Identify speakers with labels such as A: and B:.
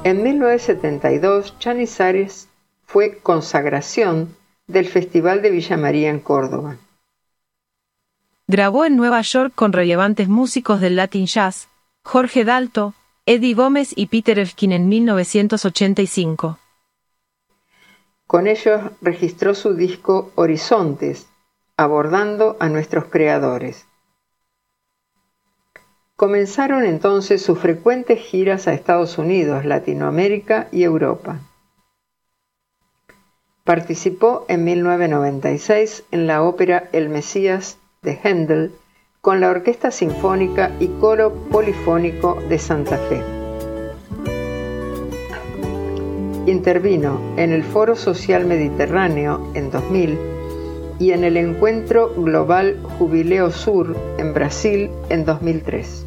A: En 1972, Chanizares fue consagración del Festival de Villa María en Córdoba.
B: Grabó en Nueva York con relevantes músicos del Latin Jazz, Jorge Dalto, Eddie Gómez y Peter Erskine en 1985.
A: Con ellos registró su disco Horizontes, abordando a nuestros creadores. Comenzaron entonces sus frecuentes giras a Estados Unidos, Latinoamérica y Europa. Participó en 1996 en la ópera El Mesías de Händel con la Orquesta Sinfónica y Coro Polifónico de Santa Fe. Intervino en el Foro Social Mediterráneo en 2000 y en el Encuentro Global Jubileo Sur en Brasil en 2003.